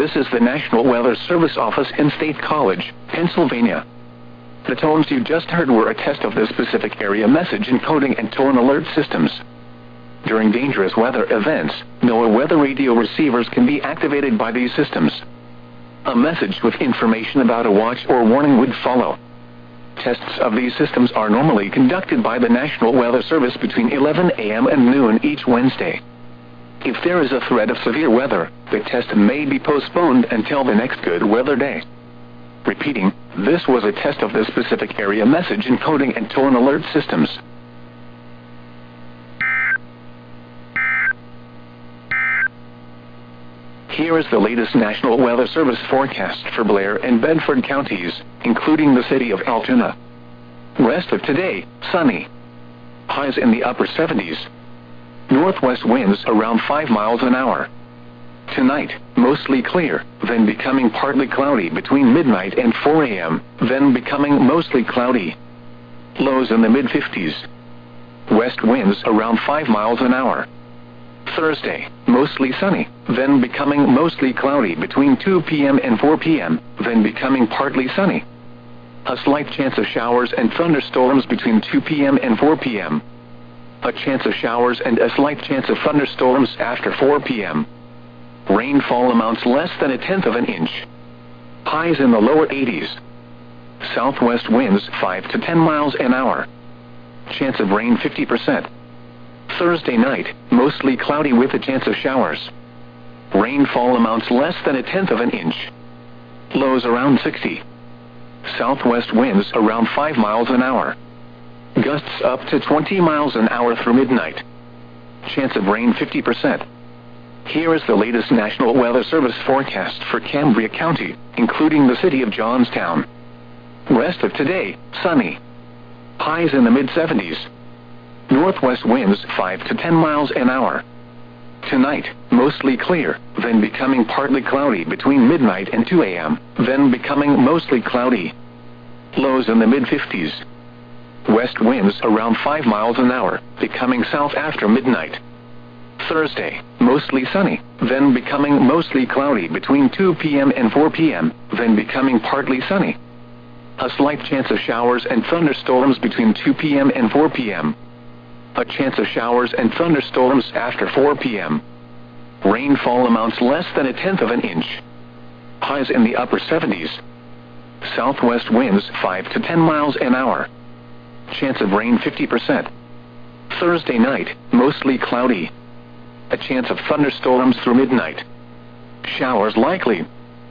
This is the National Weather Service office in State College, Pennsylvania. The tones you just heard were a test of the specific area message encoding and tone alert systems. During dangerous weather events, NOAA weather radio receivers can be activated by these systems. A message with information about a watch or warning would follow. Tests of these systems are normally conducted by the National Weather Service between 11 a.m. and noon each Wednesday. If there is a threat of severe weather, the test may be postponed until the next good weather day. Repeating, this was a test of the specific area message encoding and tone alert systems. Here is the latest National Weather Service forecast for Blair and Bedford counties, including the city of Altoona. Rest of today, sunny. Highs in the upper 70s. Northwest winds around 5 miles an hour. Tonight, mostly clear, then becoming partly cloudy between midnight and 4 a.m., then becoming mostly cloudy. Lows in the mid-50s. West winds around 5 miles an hour. Thursday, mostly sunny, then becoming mostly cloudy between 2 p.m. and 4 p.m., then becoming partly sunny. A slight chance of showers and thunderstorms between 2 p.m. and 4 p.m. A chance of showers and a slight chance of thunderstorms after 4 p.m. Rainfall amounts less than 1/10 of an inch. Highs in the lower 80s. Southwest winds 5 to 10 miles an hour. Chance of rain 50%. Thursday night, mostly cloudy with a chance of showers. Rainfall amounts less than 1/10 of an inch. Lows around 60. Southwest winds around 5 miles an hour. Gusts up to 20 miles an hour through midnight. Chance of rain 50%. Here is the latest National Weather Service forecast for Cambria County, including the city of Johnstown. Rest of today, sunny. Highs in the mid-70s. Northwest winds 5 to 10 miles an hour. Tonight, mostly clear, then becoming partly cloudy between midnight and 2 a.m., then becoming mostly cloudy. Lows in the mid-50s. West winds around 5 miles an hour, becoming south after midnight. Thursday, mostly sunny, then becoming mostly cloudy between 2 p.m. and 4 p.m., then becoming partly sunny. A slight chance of showers and thunderstorms between 2 p.m. and 4 p.m. A chance of showers and thunderstorms after 4 p.m. Rainfall amounts less than 1/10 of an inch. Highs in the upper 70s. Southwest winds 5 to 10 miles an hour. Chance of rain 50%. Thursday night, mostly cloudy. A chance of thunderstorms through midnight. Showers likely.